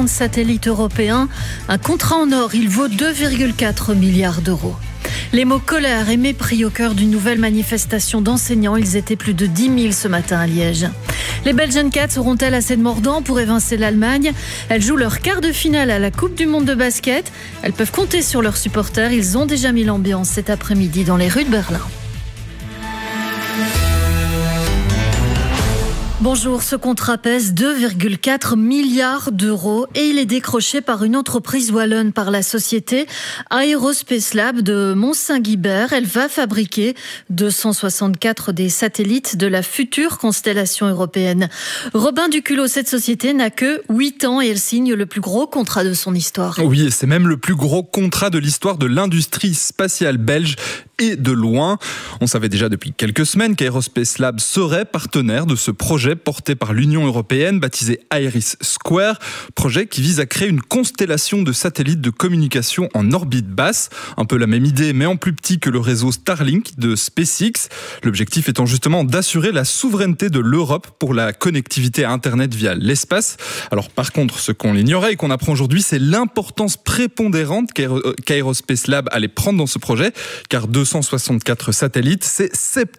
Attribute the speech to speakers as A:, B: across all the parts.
A: de satellites européens. Un contrat en or, il vaut 2,4 milliards d'euros. Les mots colère et mépris au cœur d'une nouvelle manifestation d'enseignants. Ils étaient plus de 10 000 ce matin à Liège. Les Belgian Cats auront-elles assez de mordants pour évincer l'Allemagne ? Elles jouent leur quart de finale à la Coupe du Monde de basket. Elles peuvent compter sur leurs supporters. Ils ont déjà mis l'ambiance cet après-midi dans les rues de Berlin. Bonjour, ce contrat pèse 2,4 milliards d'euros et il est décroché par une entreprise wallonne, par la société Aerospace Lab de Mont-Saint-Guibert. Elle va fabriquer 264 des satellites de la future constellation européenne. Robin Duculot, cette société n'a que 8 ans et elle signe le plus gros contrat de son histoire.
B: Oui, c'est même le plus gros contrat de l'histoire de l'industrie spatiale belge et de loin. On savait déjà depuis quelques semaines qu'Aerospace Lab serait partenaire de ce projet porté par l'Union européenne, baptisé Iris Square, projet qui vise à créer une constellation de satellites de communication en orbite basse. Un peu la même idée, mais en plus petit que le réseau Starlink de SpaceX. L'objectif étant justement d'assurer la souveraineté de l'Europe pour la connectivité à Internet via l'espace. Alors par contre, ce qu'on ignorait et qu'on apprend aujourd'hui, c'est l'importance prépondérante qu'Aerospace Lab allait prendre dans ce projet, car 264 satellites, c'est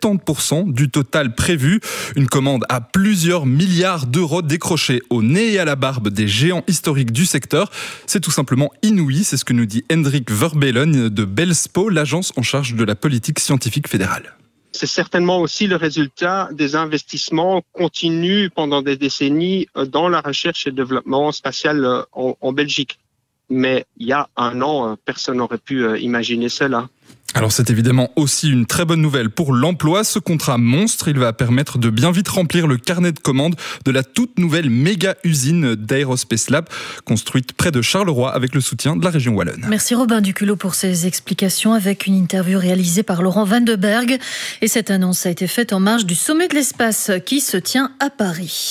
B: 70% du total prévu. Une commande à plusieurs milliards d'euros décrochés au nez et à la barbe des géants historiques du secteur. C'est tout simplement inouï, c'est ce que nous dit Hendrik Verbelen de Belspo, l'agence en charge de la politique scientifique fédérale.
C: C'est certainement aussi le résultat des investissements continus pendant des décennies dans la recherche et le développement spatial en Belgique. Mais il y a un an, personne n'aurait pu imaginer cela.
B: Alors c'est évidemment aussi une très bonne nouvelle pour l'emploi. Ce contrat monstre, il va permettre de bien vite remplir le carnet de commandes de la toute nouvelle méga-usine d'Aerospace Lab, construite près de Charleroi avec le soutien de la région wallonne.
A: Merci Robin Duculot pour ces explications, avec une interview réalisée par Laurent Van de Berg. Et cette annonce a été faite en marge du sommet de l'espace qui se tient à Paris.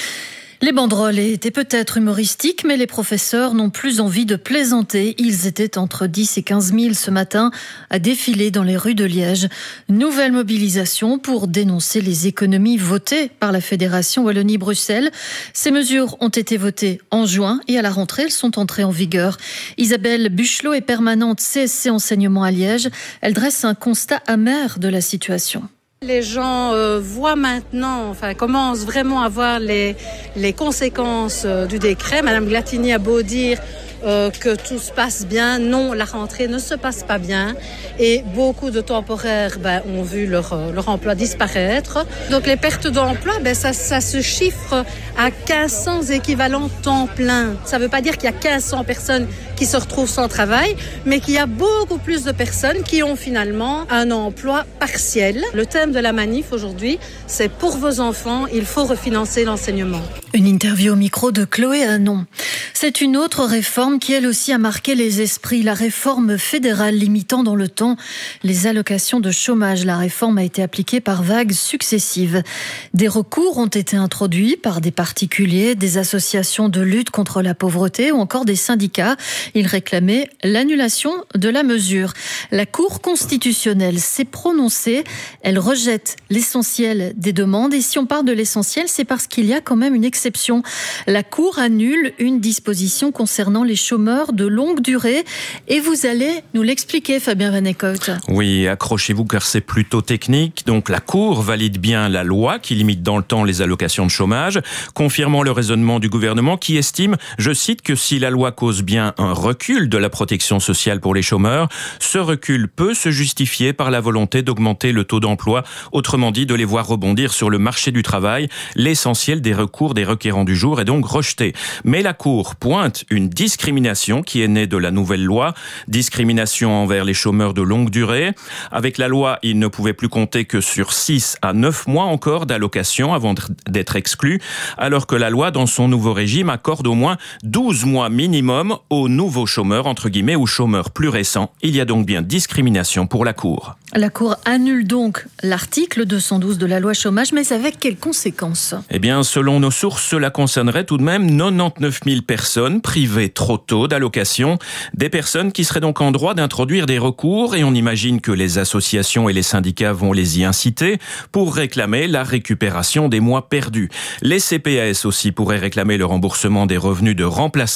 A: Les banderoles étaient peut-être humoristiques, mais les professeurs n'ont plus envie de plaisanter. Ils étaient entre 10 et 15 000 ce matin à défiler dans les rues de Liège. Nouvelle mobilisation pour dénoncer les économies votées par la Fédération Wallonie-Bruxelles. Ces mesures ont été votées en juin et à la rentrée, elles sont entrées en vigueur. Isabelle Buchelot est permanente CSC Enseignement à Liège. Elle dresse un constat amer de la situation.
D: Les gens voient maintenant, commencent vraiment à voir les conséquences du décret. Madame Glatini a beau dire que tout se passe bien. Non, la rentrée ne se passe pas bien. Et beaucoup de temporaires ont vu leur emploi disparaître. Donc les pertes d'emploi, ça se chiffre à 1500 équivalents temps plein. Ça ne veut pas dire qu'il y a 1500 personnes qui se retrouvent sans travail, mais qu'il y a beaucoup plus de personnes qui ont finalement un emploi partiel. Le thème de la manif aujourd'hui, c'est pour vos enfants, il faut refinancer l'enseignement.
A: Une interview au micro de Chloé Hanon. C'est une autre réforme qui, elle aussi, a marqué les esprits. La réforme fédérale limitant dans le temps les allocations de chômage. La réforme a été appliquée par vagues successives. Des recours ont été introduits par des particuliers, des associations de lutte contre la pauvreté ou encore des syndicats. Ils réclamaient l'annulation de la mesure. La Cour constitutionnelle s'est prononcée. Elle rejette l'essentiel des demandes. Et si on parle de l'essentiel, c'est parce qu'il y a quand même une exception. La Cour annule une disposition concernant les chômeurs de longue durée. Et vous allez nous l'expliquer, Fabien Van Eekhout.
E: Oui, accrochez-vous car c'est plutôt technique. Donc la Cour valide bien la loi qui limite dans le temps les allocations de chômage, confirmant le raisonnement du gouvernement qui estime, je cite, que si la loi cause bien un recul de la protection sociale pour les chômeurs, ce recul peut se justifier par la volonté d'augmenter le taux d'emploi, autrement dit de les voir rebondir sur le marché du travail. L'essentiel des recours des requérants du jour est donc rejeté. Mais la Cour pointe une discrimination qui est née de la nouvelle loi, discrimination envers les chômeurs de longue durée. Avec la loi, ils ne pouvaient plus compter que sur 6 à 9 mois encore d'allocation avant d'être exclus, alors que la loi, dans son nouveau régime, accorde au moins 12 mois minimum aux nouveaux chômeurs, entre guillemets, ou chômeurs plus récents. Il y a donc bien discrimination pour la Cour.
A: La Cour annule donc l'article 212 de la loi chômage, mais avec quelles conséquences ?
E: Eh bien, selon nos sources, cela concernerait tout de même 99 000 personnes privées trop tôt d'allocation. Des personnes qui seraient donc en droit d'introduire des recours, et on imagine que les associations et les syndicats vont les y inciter pour réclamer la récupération des mois perdus. Les CPAS aussi pourraient réclamer le remboursement des revenus de remplacement